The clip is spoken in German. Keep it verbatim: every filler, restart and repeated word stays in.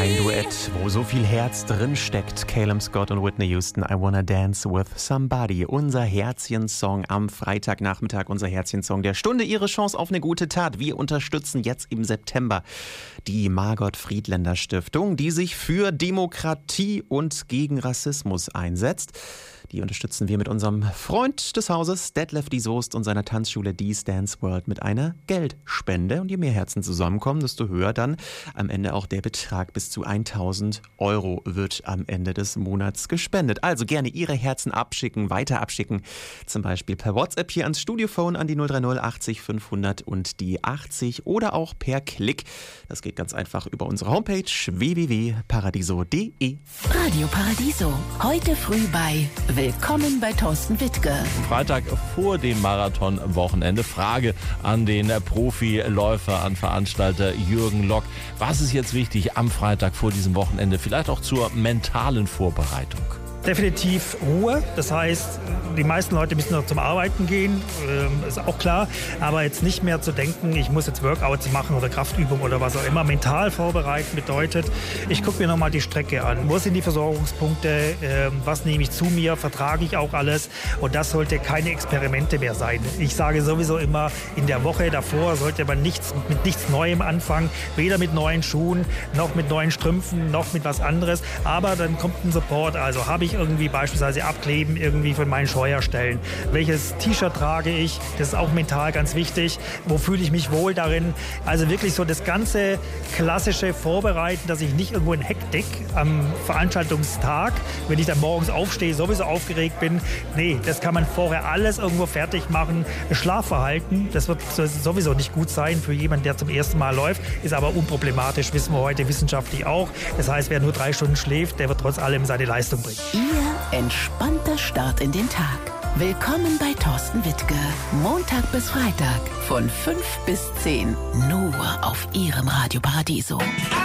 Ein Duett, wo so viel Herz drin steckt. Caleb Scott und Whitney Houston, I Wanna Dance with Somebody. Unser Herzchensong am Freitagnachmittag, unser Herzchensong der Stunde. Ihre Chance auf eine gute Tat. Wir unterstützen jetzt im September die Margot Friedländer Stiftung, die sich für Demokratie und gegen Rassismus einsetzt. Die unterstützen wir mit unserem Freund des Hauses, Detlef die Soest, und seiner Tanzschule D's Dance World mit einer Geldspende. Und je mehr Herzen zusammenkommen, desto höher dann am Ende auch der Betrag. Bis zu tausend Euro wird am Ende des Monats gespendet. Also gerne Ihre Herzen abschicken, weiter abschicken. Zum Beispiel per WhatsApp hier ans Studiophone an die null drei null achtzig fünfhundert und die achtzig oder auch per Klick. Das geht ganz einfach über unsere Homepage w w w punkt paradiso punkt de. Radio Paradiso. Heute früh bei Willkommen bei Thorsten Wittke. Freitag vor dem Marathon-Wochenende. Frage an den Profiläufer, an Veranstalter Jürgen Lock. Was ist jetzt wichtig am Freitag vor diesem Wochenende? Vielleicht auch zur mentalen Vorbereitung. Definitiv Ruhe, das heißt, die meisten Leute müssen noch zum Arbeiten gehen, äh, ist auch klar, aber jetzt nicht mehr zu denken, ich muss jetzt Workouts machen oder Kraftübungen oder was auch immer. Mental vorbereiten bedeutet, ich gucke mir nochmal die Strecke an, wo sind die Versorgungspunkte, äh, was nehme ich zu mir, vertrage ich auch alles, und das sollte keine Experimente mehr sein. Ich sage sowieso immer, in der Woche davor sollte man nichts, mit nichts Neuem anfangen, weder mit neuen Schuhen, noch mit neuen Strümpfen, noch mit was anderes, aber dann kommt ein Support, also habe ich irgendwie beispielsweise abkleben, irgendwie von meinen Steuerstellen. Welches T-Shirt trage ich? Das ist auch mental ganz wichtig. Wo fühle ich mich wohl darin? Also wirklich so das ganze klassische Vorbereiten, dass ich nicht irgendwo in Hektik am Veranstaltungstag, wenn ich dann morgens aufstehe, sowieso aufgeregt bin. Nee, das kann man vorher alles irgendwo fertig machen. Das Schlafverhalten, das wird sowieso nicht gut sein für jemanden, der zum ersten Mal läuft, ist aber unproblematisch, wissen wir heute wissenschaftlich auch. Das heißt, wer nur drei Stunden schläft, der wird trotz allem seine Leistung bringen. Ihr entspannter Start in den Tag. Willkommen bei Thorsten Wittke. Montag bis Freitag von fünf bis zehn. Nur auf Ihrem Radio Paradiso.